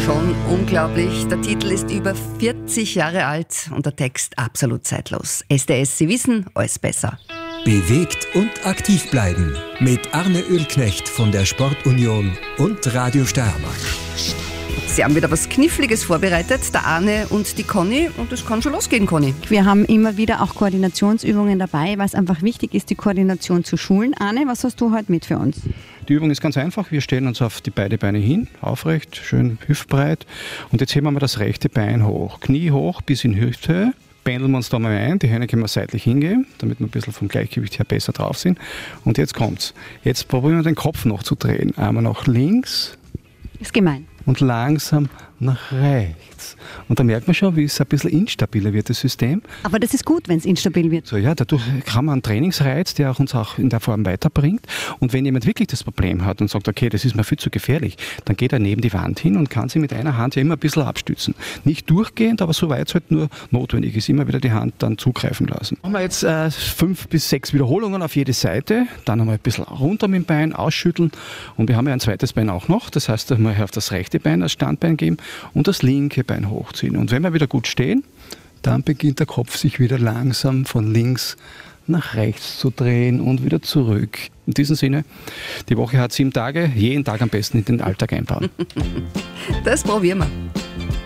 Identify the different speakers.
Speaker 1: Schon unglaublich. Der Titel ist über 40 Jahre alt und der Text absolut zeitlos. SDS, Sie wissen, alles besser.
Speaker 2: Bewegt und aktiv bleiben mit Arne Ölknecht von der Sportunion und Radio Steiermark.
Speaker 1: Sie haben wieder was Kniffliges vorbereitet, der Arne und die Conny, und es kann schon losgehen, Conny.
Speaker 3: Wir haben immer wieder auch Koordinationsübungen dabei, weil es einfach wichtig ist, die Koordination zu schulen. Arne, was hast du heute mit für uns?
Speaker 4: Die Übung ist ganz einfach. Wir stellen uns auf die beiden Beine hin, aufrecht, schön hüftbreit. Und jetzt heben wir mal das rechte Bein hoch. Knie hoch bis in Hüfthöhe. Pendeln wir uns da mal ein. Die Hände können wir seitlich hingeben, damit wir ein bisschen vom Gleichgewicht her besser drauf sind. Und jetzt kommt's. Jetzt probieren wir den Kopf noch zu drehen. Einmal nach links.
Speaker 3: Ist gemein.
Speaker 4: Und langsam nach rechts. Und da merkt man schon, wie es ein bisschen instabiler wird, das System.
Speaker 3: Aber das ist gut, wenn es instabil wird.
Speaker 4: So, ja, dadurch haben wir einen Trainingsreiz, der uns auch in der Form weiterbringt. Und wenn jemand wirklich das Problem hat und sagt, okay, das ist mir viel zu gefährlich, dann geht er neben die Wand hin und kann sich mit einer Hand ja immer ein bisschen abstützen. Nicht durchgehend, aber soweit es halt nur notwendig ist, immer wieder die Hand dann zugreifen lassen. Machen wir jetzt 5 bis 6 Wiederholungen auf jede Seite, dann einmal ein bisschen runter mit dem Bein, ausschütteln, und wir haben ja ein zweites Bein auch noch, das heißt, dass wir auf das rechte Bein als Standbein geben und das linke Bein hochziehen. Und wenn wir wieder gut stehen, dann beginnt der Kopf sich wieder langsam von links nach rechts zu drehen und wieder zurück. In diesem Sinne, die Woche hat 7 Tage, jeden Tag am besten in den Alltag einbauen.
Speaker 1: Das probieren wir.